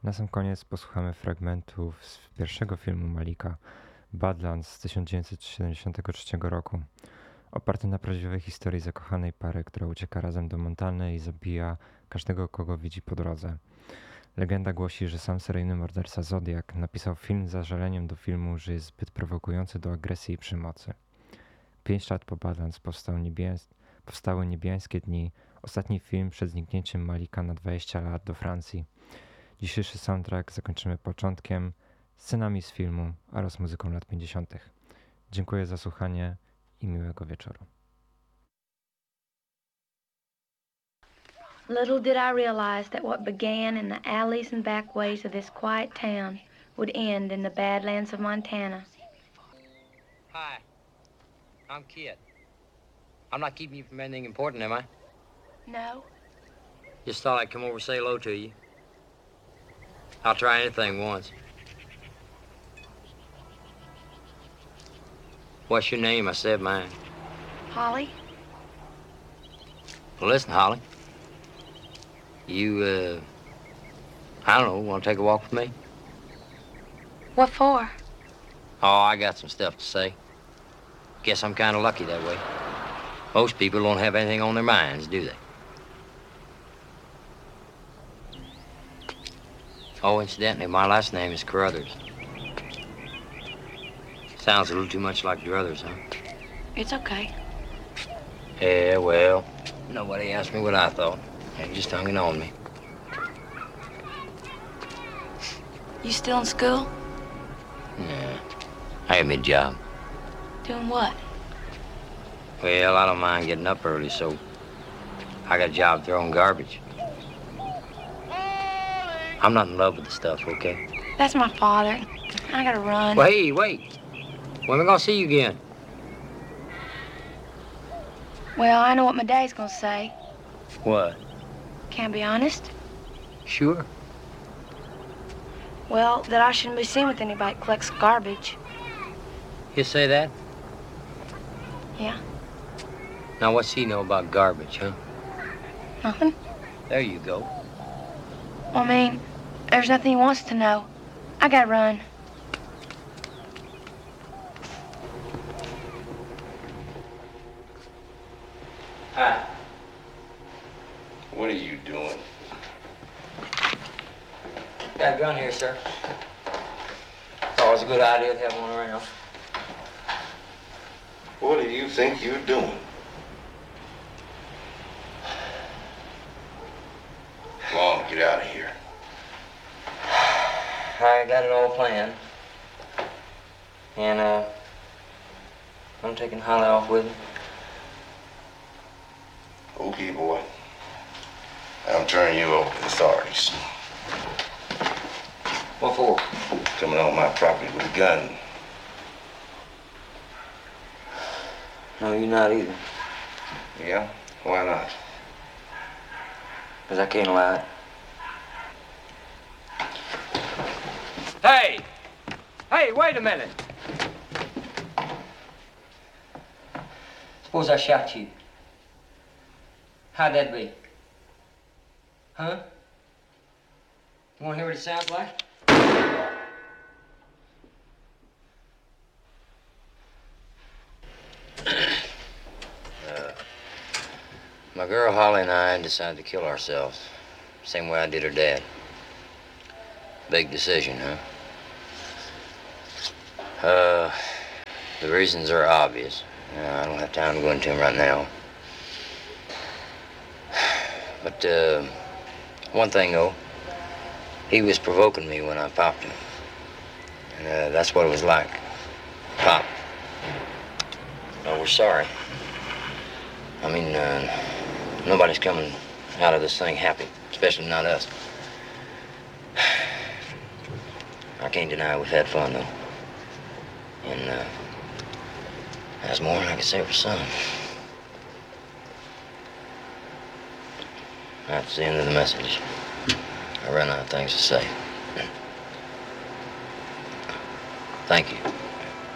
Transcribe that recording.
Na sam koniec posłuchamy fragmentów z pierwszego filmu Malika, Badlands z 1973 roku, oparty na prawdziwej historii zakochanej pary, która ucieka razem do Montany i zabija każdego, kogo widzi po drodze. Legenda głosi, że sam seryjny morderca Zodiac napisał film z zażaleniem do filmu, że jest zbyt prowokujący do agresji i przemocy. 5 lat po Badlands powstały Niebiańskie dni, ostatni film przed zniknięciem Malika na 20 lat do Francji. Dzisiejszy soundtrack zakończymy początkiem, scenami z filmu oraz muzyką lat 50. Dziękuję za słuchanie i miłego wieczoru. Little did I realize that what began in the alleys and backways of this quiet town would end in the Badlands of Montana. Hi, I'm Kit. I'm not keeping you from anything important, am I? No? Just thought I'd come over and say hello to you. I'll try anything once. What's your name? I said mine. Holly? Well, listen, Holly. You, I don't know, want to take a walk with me? What for? Oh, I got some stuff to say. Guess I'm kind of lucky that way. Most people don't have anything on their minds, do they? Oh, incidentally, my last name is Carruthers. Sounds a little too much like Druthers, huh? It's okay. Yeah, well, nobody asked me what I thought. They just hung it on me. You still in school? Yeah, I had me a job. Doing what? Well, I don't mind getting up early, so I got a job throwing garbage. I'm not in love with the stuff, okay? That's my father. I gotta run. Well, hey, wait. When am I gonna see you again? Well, I know what my dad's gonna say. What? Can't be honest. Sure. Well, that I shouldn't be seen with anybody that collects garbage. You say that? Yeah. Now, what's he know about garbage, huh? Nothing. There you go. Well, I mean, there's nothing he wants to know. I gotta run. Hi. What are you doing? Got a gun here, sir. It's always a good idea to have one around. What do you think you're doing? Come on, get out of here. I got it all planned. And, I'm taking Holly off with me. Okay, boy. I'm turning you over to the authorities. What for? Coming on my property with a gun. No, you're not either. Yeah? Why not? 'Cause I can't allow it. Hey! Hey, wait a minute! Suppose I shot you. How'd that be? Huh? You wanna hear what it sounds like? My girl Holly and I decided to kill ourselves. Same way I did her dad. Big decision, huh? The reasons are obvious. I don't have time to go into them right now. But, one thing, though, he was provoking me when I popped him. And, that's what it was like. Pop. No, we're sorry. I mean, nobody's coming out of this thing happy, especially not us. I can't deny we've had fun, though. And, that's more than I can say for some. That's the end of the message. I ran out of things to say. Thank you.